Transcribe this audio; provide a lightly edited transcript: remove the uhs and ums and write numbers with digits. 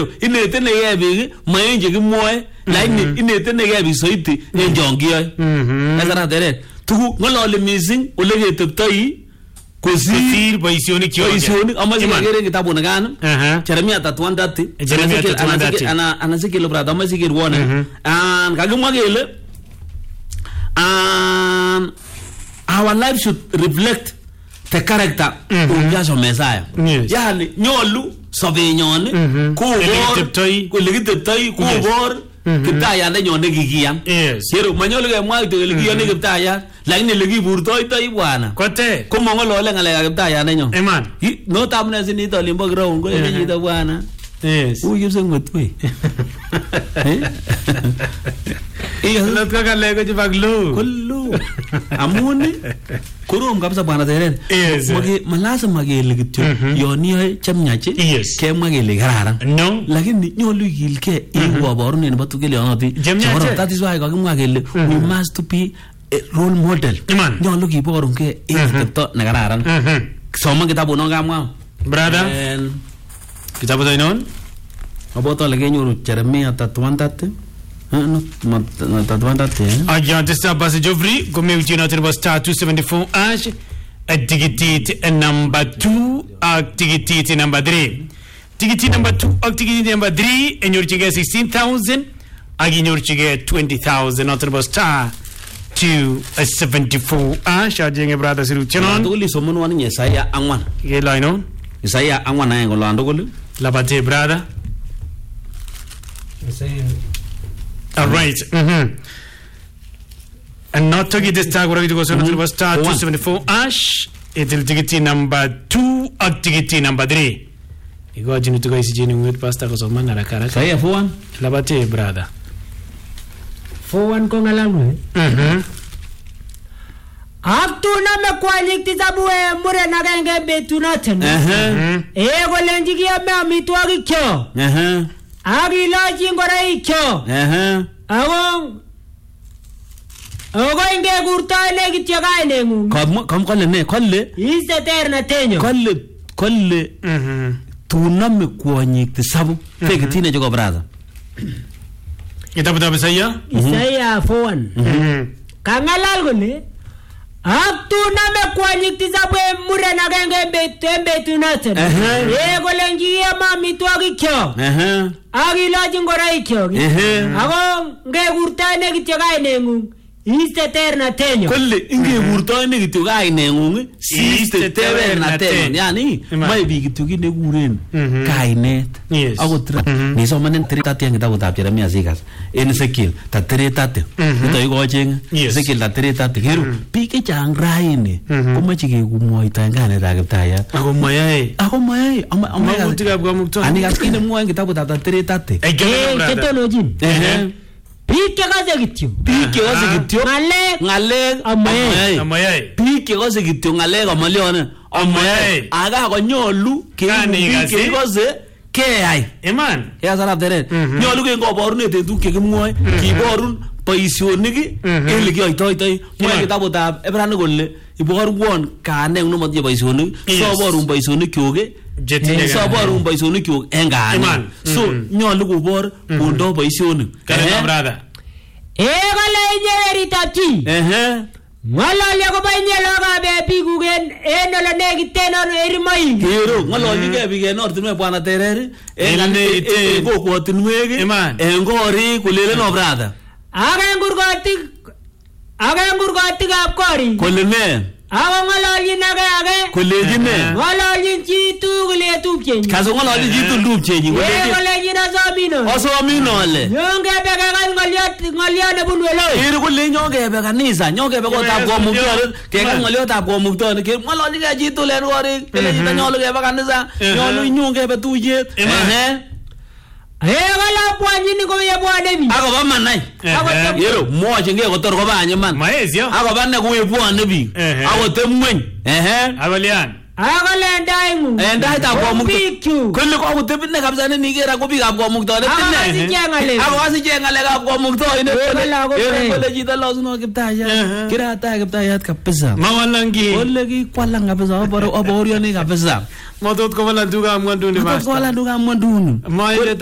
Yero inete neke biik maenje kimwoe lakini inete neke biik soiti en jongiyoe. Kasara teret tuku ngololi missing ole keteptoi kosir boisionik amache kekere kitabu nekan Jeremia 31:30 ana sikil brother amache sikil wone kakimwa kele our life should reflect the character of Yahshua Messiah. Yani nyolu sobenyon kole kiteptoi kobor kiptayat nenyon nekikiyan. Yero manyolu kemwa kityo kele kiyoni kiptayat lakini ole kiburtoitoi bwana kote komongolole ngalekab kiptayat nenyon. Iman. Notab ne sinito limbo ground ko ile chito bwana. Yes. Uy kipsengot we. Lot ka kaleko chibaglo. Kullu. Amuni korom kabisa bwana teret. Malazima kele kityo yon iyoe chemyache kemwa kele kararan. No. Lakini nyolu ikilke iwe borunet nebo tukele yonoti. That is why kakimwa kele we must be a role model. Nyolu kiborunge en tepto nekararan. Soman kitabu non kamwa. Brother. Kitabu tainon? Aboto le kenyoru Jeremia 31:30. Ajan testa basi Jovri gome ujina tena star 274 ash tigiti number 2 tigiti number 3 tigiti number 2 tigiti number 3 enyor chige 16,000 aginyor chige 20,000 not star 274 ash ajenge brother siru chenon tuli somun wan Yesaya 4 ke line Yesaya 4 na ngo lando kul labate brother all right. And not to get this tag where we go so to star 274 ash it'll ticket number 2 or ticket number 3. You go to go see with pastor ko man na kara. Saya 41 labate brother. 41 ko ngalangu. Aktuna mekwanyik tisabue mure nagenge betunaten. Golenji kiame amitwogik kyo. Agilochi ngoraik kyo. Ako ingekurto ine kityo kainengung. Kole ne? Kole iste ternatenyo. Kole tuname kwonyik tisabu tekitine choko brother. Kitabu Isaiah? Isaiah 4:1. Kangalal kole tuname kwonyik tisabu muren agenge betunaten. Kolenji ama amitwogik kyo. Agilochi ngoraik kyo. Ako ngekurto ine kityo kainengung. Iste ternatenyo. Kole ingekurto ine kityo kainengung iste ternatenyo. Yani mai biik kityo kit nekuren kainet. Akot nisomanen 3:30 kitabutab Jeremia sikas. En Ezekiel 3:30. Nito kocheng Ezekiel 3:30. Keru biik chechang raini komoche kekumwoito kanetab kiptayat. Ako mayae. Amakutikab kamuktoindet. Anikas kit nemwoe en kitabutab 3:30. Ketonojin. Biik chekose kityo. Ngalek amayai. Biik chekose kityo ngalek amalyon amayai. Aga konyolu kekose keyai. Iman. Kasarab teret. Nyolu kengoborunet en tuguk chekimwoe. Kiborun boisionik ele kiyoitoitoi. Mwoe kitabutab Ebrani kole iborwon kaaneng nemotinye boisionik. Soborun boisionikyuk soborun boisionikyuk en kaaneng. So nyolu kobor kondo boisionik. Brother. Kole inye weritab chi. Ngololyo kobo inye lokab biikuk en ole nekiten erimoik. Kero ngololjingei biik en ortinwek bwana Tereri en kokwotinwek en korik kolelen brother. Ake ngurkotikab korik. Kole ne? Ako ngololyin age. Kolejin ne? Ngololyin chi tugul tupchenyi. Kaso ngololyin chi tugul tupchenyi. Kolejin asomino ole. Nyongebe kakas ngoliot nebunu eloi. Kere kole nyongebe kanisa, nyongebe kotab komuktoindet, kekas ngoliotab komuktoindet. Ngololjingei chi tugul en korik. Kele chito nyolu kebe kanisa, nyolu nyongebe tuyet. Kala bwanyini ko yebwane bi. Ako ba manai. Yero moche nge kotor ko banye man. Maesio. Ako ba ne ko yebwane bi. Ako temwen. Abalian. Ako lendaingu. Endai ta ko mukto. Kole ko tebit ne kabisa ne nikera ko bikab ko mukto ne tinne. Ako asije ngalekab ko mukto ine. Kole jita losuno kiptayat. Kira ta kiptayat kabisa. Mawalangi. Kole ki kwalang kabisa oborio ni kabisa. Matot ko wala duga mwanduni master. Matot ko wala duga mwanduni.